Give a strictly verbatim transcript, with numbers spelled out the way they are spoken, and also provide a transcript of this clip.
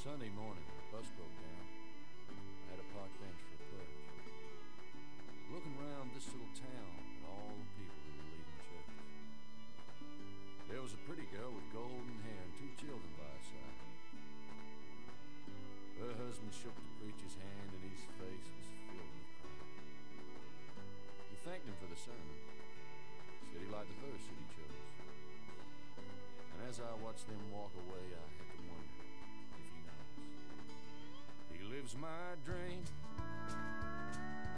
Sunday morning, the bus broke down. I had a park bench for a perch. Looking around this little town at all the people who were leaving church. There was a pretty girl with golden hair and two children by her side. Her husband shook the preacher's hand and his face was filled with pride. He thanked him for the sermon. Said he liked the verse that he chose. And as I watched them walk away, I had to wonder if he knows. He lives my dream